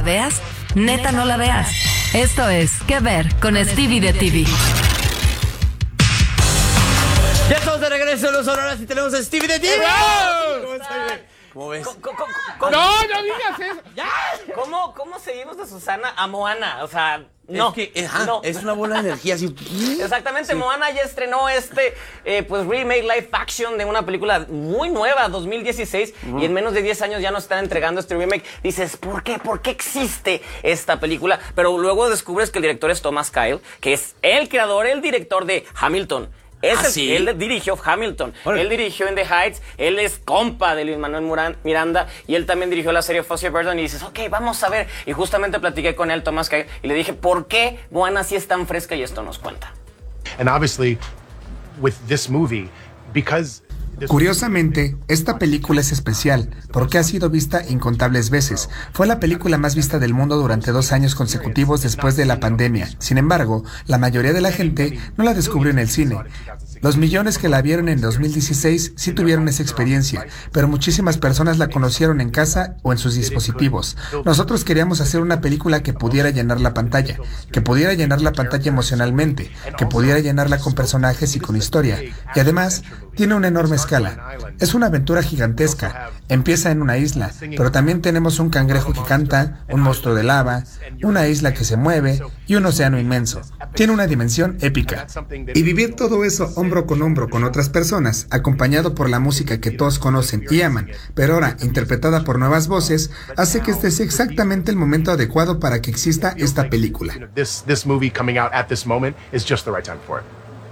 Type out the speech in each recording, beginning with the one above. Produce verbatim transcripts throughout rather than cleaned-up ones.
veas, neta no la veas. Esto es ¿Qué ver? Con Stevie de T V. Ya estamos de regreso en los Sonoras y tenemos a Stevie de T V. ¿Cómo estás? ¿Cómo ves? ¿Cómo, cómo, cómo, No, no digas eso. ¿Ya? ¿Cómo, ¿Cómo seguimos de Susana a Moana? O sea, no. Es que ajá, no. es una bola de energía así. Exactamente, sí. Moana ya estrenó este eh, pues remake live action de una película muy nueva, dos mil dieciséis, uh-huh. y en menos de diez años ya nos están entregando este remake. Dices, ¿por qué? ¿Por qué existe esta película? Pero luego descubres que el director es Thomas Kyle, que es el creador, el director de Hamilton. Es ¿Ah, el, sí? Él dirigió Hamilton, Órale. Él dirigió In the Heights, él es compa de Luis Manuel Miranda y él también dirigió la serie Foster Burton y dices, ok, vamos a ver. Y justamente platiqué con él, Thomas Kyle, y le dije, ¿por qué Moana sí es tan fresca? Y esto nos cuenta. And obviously, with this movie, because Curiosamente, esta película es especial porque ha sido vista incontables veces. Fue la película más vista del mundo durante dos años consecutivos después de la pandemia. Sin embargo, la mayoría de la gente no la descubrió en el cine. Los millones que la vieron en dos mil dieciséis sí tuvieron esa experiencia, pero muchísimas personas la conocieron en casa o en sus dispositivos. Nosotros queríamos hacer una película que pudiera llenar la pantalla, que pudiera llenar la pantalla emocionalmente, que pudiera llenarla con personajes y con historia. Y además, tiene una enorme escala. Es una aventura gigantesca. Empieza en una isla, pero también tenemos un cangrejo que canta, un monstruo de lava, una isla que se mueve y un océano inmenso. Tiene una dimensión épica. Y vivir todo eso hombro con hombro con otras personas, acompañado por la música que todos conocen y aman, pero ahora interpretada por nuevas voces, hace que este sea exactamente el momento adecuado para que exista esta película. This this movie coming out at this moment is just the right time for it.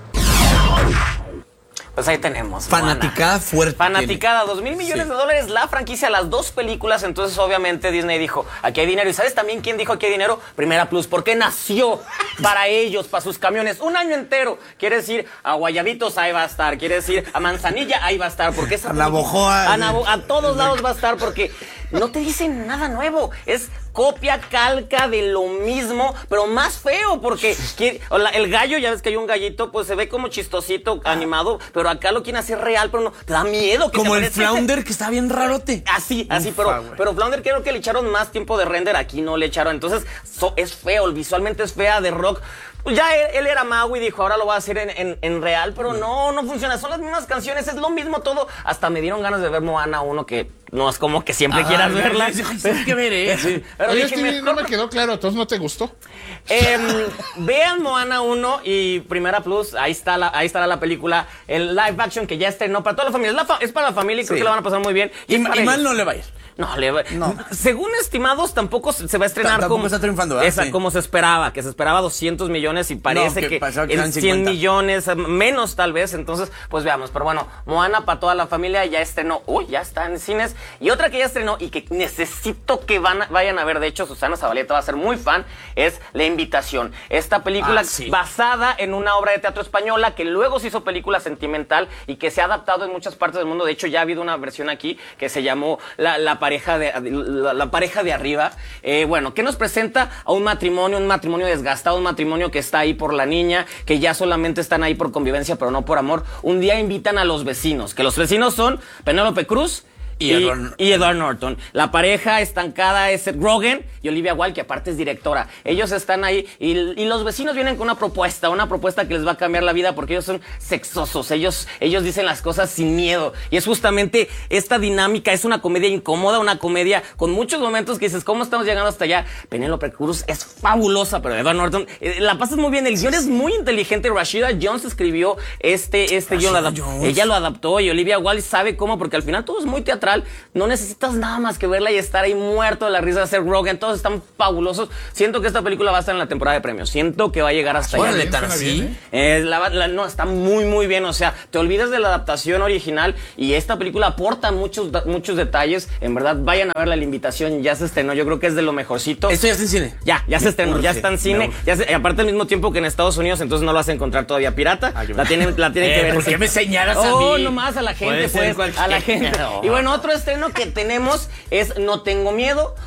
Pues ahí tenemos. Fanaticada Moana. fuerte. Fanaticada, dos mil millones sí. de dólares la franquicia, las dos películas. Entonces, obviamente, Disney dijo: aquí hay dinero. ¿Y sabes también quién dijo aquí hay dinero? Primera Plus, porque nació para ellos, para sus camiones. Un año entero. Quiere decir, a Guayabitos ahí va a estar. Quiere decir, a Manzanilla ahí va a estar. Porque esa a la Bojoa. A, Nabo, a todos lados va a estar porque no te dicen nada nuevo. Es copia, calca de lo mismo, pero más feo, porque quiere, el gallo, ya ves que hay un gallito, pues se ve como chistosito, animado, pero acá lo quieren hacer real, pero no, te da miedo. Que como el parece Flounder, que está bien rarote. Así, así, Ufa, pero, güey. pero Flounder creo que le echaron más tiempo de render, aquí no le echaron, entonces so, es feo, visualmente es fea, de Rock. Ya él, él era mago y dijo, ahora lo voy a hacer en, en, en real, pero no, no funciona. Son las mismas canciones, es lo mismo todo. Hasta me dieron ganas de ver Moana uno, que no es como que siempre ah, quieras verla. Sí, hay que ver, ¿eh? Sí, pero Oye, dije, Stevie, mejor... no me quedó claro, ¿entonces no te gustó? Eh, vean Moana uno y Primera Plus, ahí está la, ahí estará la película, el live action que ya estrenó para toda la familia. Es, la fa es para la familia y creo sí. que la van a pasar muy bien. Y, y, y mal no le va a ir. No, le va, no. Según estimados, tampoco se va a estrenar T como, está triunfando, ¿verdad? Esa, sí. como se esperaba, que se esperaba doscientos millones y parece no, que, que en cien millones, menos tal vez. Entonces, pues veamos. Pero bueno, Moana para toda la familia ya estrenó. Uy, ya está en cines. Y otra que ya estrenó y que necesito que van a, vayan a ver, de hecho, Susana Zabaleta va a ser muy fan, es La Invitación. Esta película ah, sí. basada en una obra de teatro española que luego se hizo película sentimental y que se ha adaptado en muchas partes del mundo. De hecho, ya ha habido una versión aquí que se llamó La, la pareja de... La, la pareja de arriba, eh, bueno, ¿qué nos presenta? A un matrimonio, un matrimonio desgastado, un matrimonio que está ahí por la niña, que ya solamente están ahí por convivencia, pero no por amor. Un día invitan a los vecinos, que los vecinos son Penélope Cruz y, y, Edward, y Edward Norton. La pareja estancada es Seth Rogen y Olivia Wilde, que aparte es directora. Ellos están ahí y, y los vecinos vienen con una propuesta, una propuesta que les va a cambiar la vida porque ellos son sexosos, ellos, ellos dicen las cosas sin miedo. Y es justamente esta dinámica, es una comedia incómoda, una comedia con muchos momentos que dices, ¿cómo estamos llegando hasta allá? Penélope Cruz es fabulosa, pero Edward Norton, eh, la pasas muy bien, el guión es muy inteligente. Rashida Jones escribió este, este guión, ella lo adaptó y Olivia Wilde sabe cómo, porque al final todo es muy teatral. No necesitas nada más que verla y estar ahí muerto de la risa de hacer Rogen. Todos están fabulosos. Siento que esta película va a estar en la temporada de premios. Siento que va a llegar hasta allá. ¿De tan así? Eh, la, la, no, está muy, muy bien. O sea, te olvidas de la adaptación original y esta película aporta muchos, muchos detalles. En verdad, vayan a ver La Invitación. Ya se estrenó. Yo creo que es de lo mejorcito. ¿Esto ya está en cine? Ya, ya se estrenó. Urge, ya está en cine. Ya se, aparte al mismo tiempo que en Estados Unidos, entonces no lo vas a encontrar todavía pirata. Ah, la tienen, la tienen eh, que ver. ¿Por qué me señalas a mí? Oh, nomás a la gente, pues. A la gente. No. Y bueno, otro estreno que tenemos es No Tengo Miedo,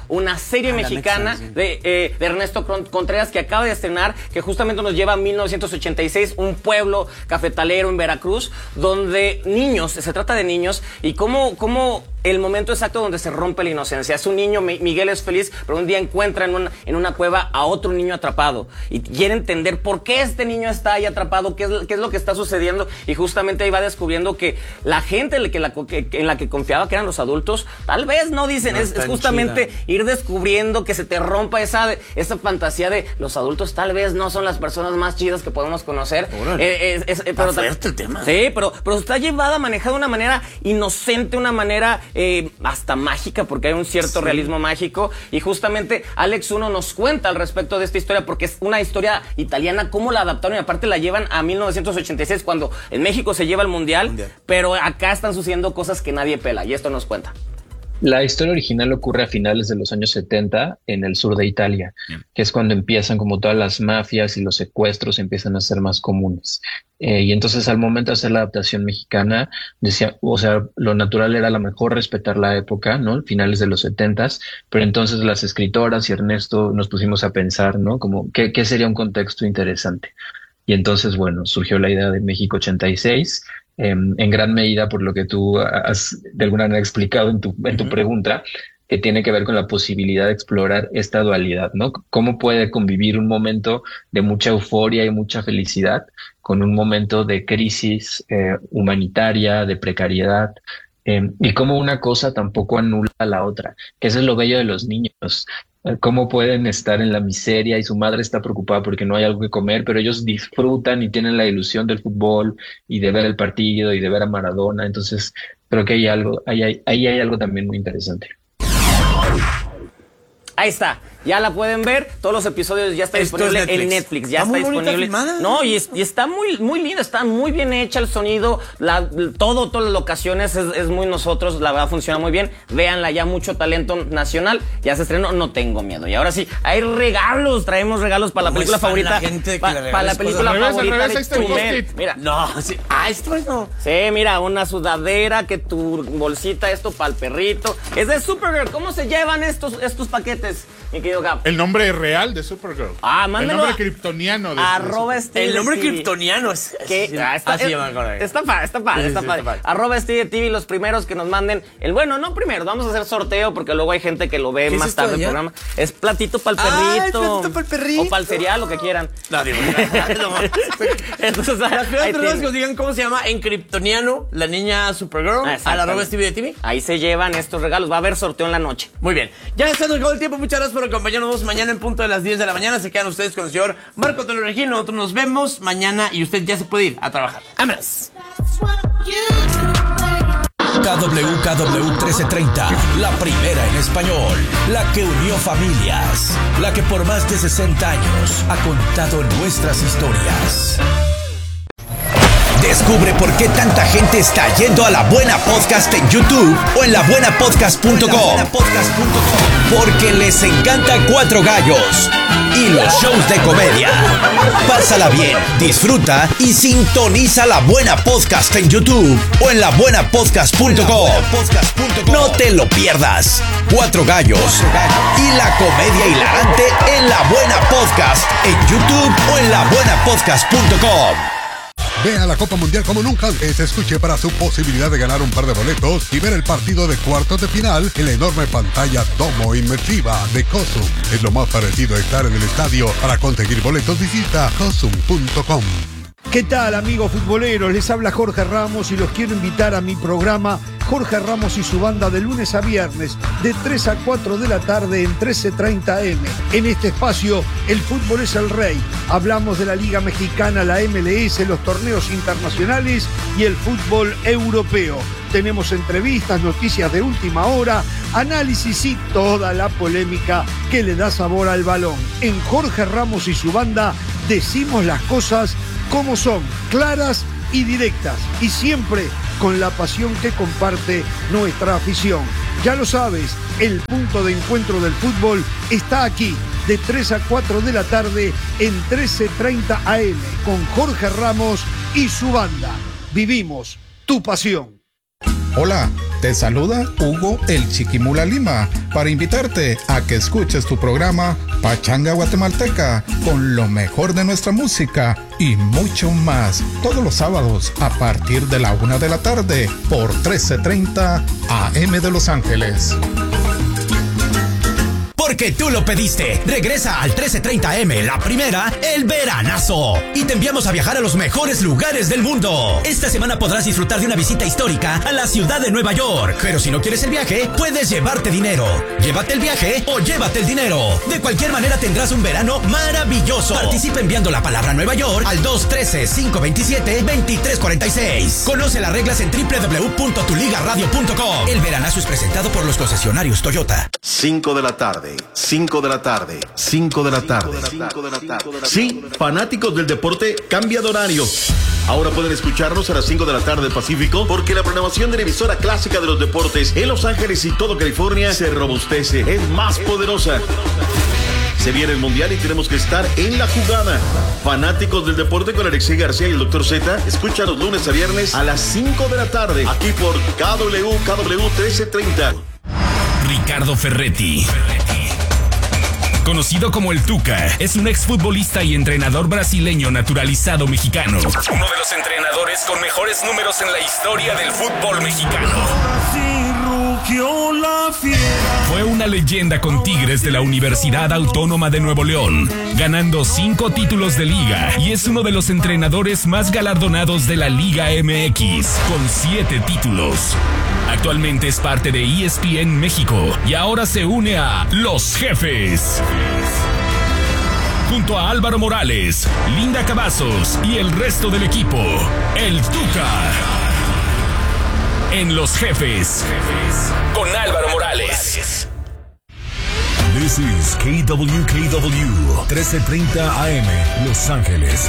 una serie ah, mexicana Mexa, sí. de, eh, de Ernesto Contreras que acaba de estrenar, que justamente nos lleva a mil novecientos ochenta y seis, un pueblo cafetalero en Veracruz, donde niños, se trata de niños, y cómo, cómo el momento exacto donde se rompe la inocencia. Es un niño, Miguel es feliz, pero un día encuentra en una, en una cueva a otro niño atrapado y quiere entender por qué este niño está ahí atrapado, qué es, qué es lo que está sucediendo, y justamente ahí va descubriendo que la gente en la que, la, que, en la que confiaba, que eran los adultos, tal vez no dicen, no es, es justamente chida. Ir descubriendo que se te rompa esa, esa fantasía de los adultos tal vez no son las personas más chidas que podemos conocer. Eh, es, es, eh, pero, fuerte el tema. Sí, pero, pero está llevada, manejada de una manera inocente, una manera Eh, hasta mágica, porque hay un cierto sí. realismo mágico, y justamente Alex Uno nos cuenta al respecto de esta historia, porque es una historia italiana, cómo la adaptaron, y aparte la llevan a mil novecientos ochenta y seis, cuando en México se lleva el mundial, mundial, pero acá están sucediendo cosas que nadie pela, y esto nos cuenta. La historia original ocurre a finales de los años setenta en el sur de Italia, yeah. que es cuando empiezan como todas las mafias y los secuestros empiezan a ser más comunes. Eh, y entonces al momento de hacer la adaptación mexicana, decía, o sea, lo natural era a lo mejor respetar la época, ¿no? Finales de los setentas, pero entonces las escritoras y Ernesto nos pusimos a pensar, ¿no? Como, ¿qué, qué sería un contexto interesante? Y entonces, bueno, surgió la idea de México ochenta y seis, eh, en gran medida por lo que tú has de alguna manera explicado en tu, en tu uh-huh. pregunta, que tiene que ver con la posibilidad de explorar esta dualidad, ¿no? Cómo puede convivir un momento de mucha euforia y mucha felicidad con un momento de crisis eh, humanitaria, de precariedad, eh, y cómo una cosa tampoco anula a la otra, que eso es lo bello de los niños. Cómo pueden estar en la miseria y su madre está preocupada porque no hay algo que comer, pero ellos disfrutan y tienen la ilusión del fútbol y de ver el partido y de ver a Maradona. Entonces creo que hay algo, ahí hay, ahí hay algo también muy interesante. Ahí está, ya la pueden ver, todos los episodios ya están disponibles en Netflix, ya está, está disponible. No, y, es, y está muy muy linda, está muy bien hecha el sonido, la, todo, todas las locaciones es, es muy nosotros, la verdad funciona muy bien. Véanla, ya mucho talento nacional, ya se estrenó, no tengo miedo. Y ahora sí, hay regalos, traemos regalos para la película favorita. La gente que pa, para la película revés, favorita revés, de tu men. Mira, no, sí. Ah, esto no. Sí, mira, una sudadera, que tu bolsita, esto para el perrito. Es de Supergirl. ¿Cómo se llevan estos, estos paquetes? Mi querido Gab. El nombre real de Supergirl. Ah, mándalo. El nombre kriptoniano de Arroba Steve. El nombre kriptoniano es. Que, sí, ah, está, así es, llaman con él. Está padre, está padre, sí, está, sí, padre. está padre. Arroba Steve T V, los primeros que nos manden. El bueno, no primero, vamos a hacer sorteo porque luego hay gente que lo ve más tarde en el programa. Es platito para el perrito. Ah, es platito para el perrito. O para el cereal, lo que quieran. No, digo, no. Entonces, las primeras personas que nos digan cómo se llama en kriptoniano la niña Supergirl, a la arroba Steve T V. Ahí se llevan estos regalos. Va a haber sorteo en la noche. Muy bien. Ya se nos acabó el tiempo. Muchas gracias por acompañarnos mañana en punto de las diez de la mañana. Se quedan ustedes con el señor Marco Antonio Regil. Nosotros nos vemos mañana y usted ya se puede ir a trabajar. ¡Vámonos! K W K W trece treinta, la primera en español, la que unió familias, la que por más de sesenta años ha contado nuestras historias. Descubre por qué tanta gente está yendo a La Buena Podcast en YouTube o en la buena podcast punto com. Porque les encanta Cuatro Gallos y los shows de comedia. Pásala bien, disfruta y sintoniza La Buena Podcast en YouTube o en la buena podcast punto com. No te lo pierdas. Cuatro Gallos y la comedia hilarante en La Buena Podcast en YouTube o en la buena podcast punto com. Vea la Copa Mundial como nunca antes. Escuche para su posibilidad de ganar un par de boletos y ver el partido de cuartos de final en la enorme pantalla Domo Inmersiva de Cosum. Es lo más parecido a estar en el estadio. Para conseguir boletos visita cosum punto com. ¿Qué tal, amigos futboleros? Les habla Jorge Ramos y los quiero invitar a mi programa Jorge Ramos y su banda de lunes a viernes de tres a cuatro de la tarde en trece treinta eme. En este espacio, el fútbol es el rey. Hablamos de la Liga Mexicana, la eme ele ese, los torneos internacionales y el fútbol europeo. Tenemos entrevistas, noticias de última hora, análisis y toda la polémica que le da sabor al balón. En Jorge Ramos y su banda decimos las cosas como son, claras y directas, y siempre con la pasión que comparte nuestra afición. Ya lo sabes, el punto de encuentro del fútbol está aquí, de tres a cuatro de la tarde en trece treinta eme, con Jorge Ramos y su banda. Vivimos tu pasión. Hola, te saluda Hugo el Chiquimula Lima para invitarte a que escuches tu programa Pachanga Guatemalteca con lo mejor de nuestra música y mucho más todos los sábados a partir de la una de la tarde por trece treinta A M de Los Ángeles. Porque tú lo pediste. Regresa al trece treinta A M, la primera, el veranazo. Y te enviamos a viajar a los mejores lugares del mundo. Esta semana podrás disfrutar de una visita histórica a la ciudad de Nueva York. Pero si no quieres el viaje, puedes llevarte dinero. Llévate el viaje o llévate el dinero. De cualquier manera tendrás un verano maravilloso. Participa enviando la palabra Nueva York al dos uno tres, cinco dos siete, dos tres cuatro seis. Conoce las reglas en doble u doble u doble u punto tu liga radio punto com. El veranazo es presentado por los concesionarios Toyota. cinco de la tarde. cinco de la tarde, cinco de la tarde. Sí, fanáticos del deporte, cambia de horario. Ahora pueden escucharnos a las cinco de la tarde Pacífico porque la programación de la emisora clásica de los deportes en Los Ángeles y todo California se robustece, es más poderosa. Se viene el Mundial y tenemos que estar en la jugada. Fanáticos del deporte con Alexei García y el doctor Z, escúchanos lunes a viernes a las cinco de la tarde, aquí por K W, K W trece treinta. Ricardo Ferretti, conocido como el Tuca, es un exfutbolista y entrenador brasileño naturalizado mexicano. Uno de los entrenadores con mejores números en la historia del fútbol mexicano. Fue una leyenda con Tigres de la Universidad Autónoma de Nuevo León, ganando cinco títulos de liga, y es uno de los entrenadores más galardonados de la Liga M X, con siete títulos. Actualmente es parte de E S P N México y ahora se une a Los Jefes. Junto a Álvaro Morales, Linda Cavazos y el resto del equipo, el Tuca. En Los Jefes, con Álvaro Morales. This is K W K W, trece treinta A M, Los Ángeles.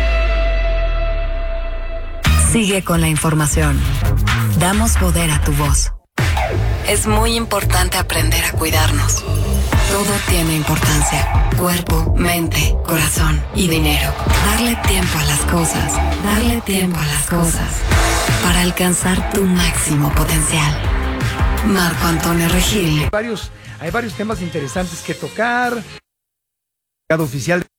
Sigue con la información. Damos poder a tu voz. Es muy importante aprender a cuidarnos. Todo tiene importancia. Cuerpo, mente, corazón y dinero. Darle tiempo a las cosas. Darle tiempo a las cosas. Para alcanzar tu máximo potencial. Marco Antonio Regil. Hay varios, hay varios temas interesantes que tocar. Oficial.